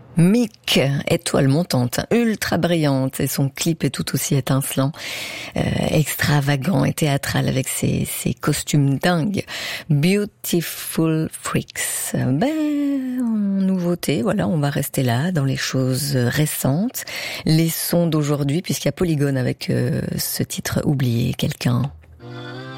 Mick, étoile montante, ultra brillante, et son clip est tout aussi étincelant, extravagant et théâtral avec ses costumes dingues. Beautiful Freaks. En nouveauté, voilà, on va rester là, dans les choses récentes, les sons d'aujourd'hui, puisqu'il y a Polygone avec ce titre Oublier quelqu'un.